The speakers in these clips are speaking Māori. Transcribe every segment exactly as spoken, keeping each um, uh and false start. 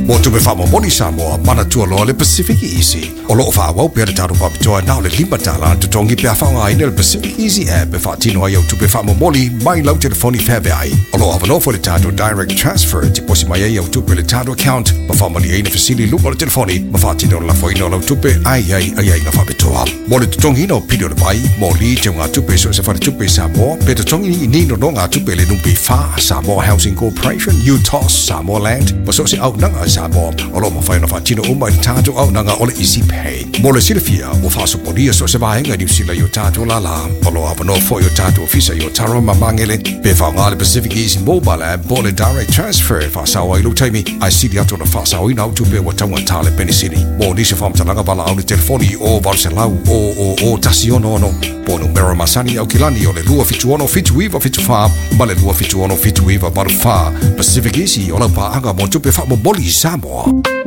Mo tupe wha moni Samoa mana tua loa le Pacific Easy. O loo wha wau pia le taro papitoa nao le lima tala tu tongi pia whaunga ina le Pacific Easy app e wha tino ai au tupe wha moni mai lau telefoni whebe ai. O loo hawa nofo le tato direct transfer ti posi mai ai au tupe le tato account ma wha mani aina fasili lupa le telefoni ma wha tino la fo ina lau tupe ai ai ai ai na whabitoa. Mo le tutongi ino pidio le bai mo li te ngā tupe so se whare tupe Samoa pe tutongi i nino no ngā tupe le numpi wha Samoa Housing Corporation U T O S Samoa Land ma so se au nanga Samoa o lo ma whai na wha tino umai le tato au nanga o le Easy Pay. Mo le silafia o wha soponia so se vahenga New Zealand yo tato la la o lo hawa no fo yo tato ofisa yo taro mamangele pe wha ngā le Pacific Easy mobile app bo le direct transfer wha sawa ilu taimi ai sili ato na wha sawa ina au tupe wa taunga tale penisini mo nisi whamtalanga wala au le telefoni o Barcelau o o o tasi ono ono po numero masani au kilani o le lua fitu ono fitu iwa fitu wha ma le lua fitu ono fitu iwa maru wha Pacific Easy o lau paanga mo tupe wha mo boli Samoa.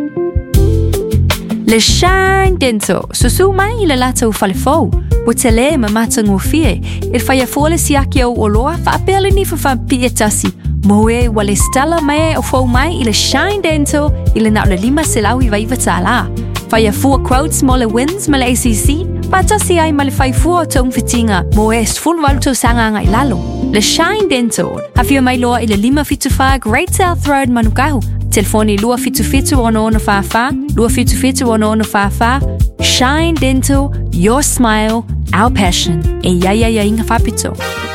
Le Shine Dental, susu mai i le latou falefou. O te le ma matango fie, il fai a fole si aki au oloa fa apele ni fa pi e tasi. Moe wale stella mai o fou mai i le Shine Dental i le nao le lima selau i vaiva tala. Fai a fua quotes mo le wins ma le A C C, pa tasi ai ma le fai fua o tong fitinga, mo e sfun waluto sanga ngai lalo. Le Shine Dental, hafia mai loa i le lima fitu fa Great South Road Manukau. Telefoni lua fitu fitu ono ono fa fa, lua fitu fitu ono ono fa fa. Shine Dental, your smile, our passion. E ia ia ia inga whapito.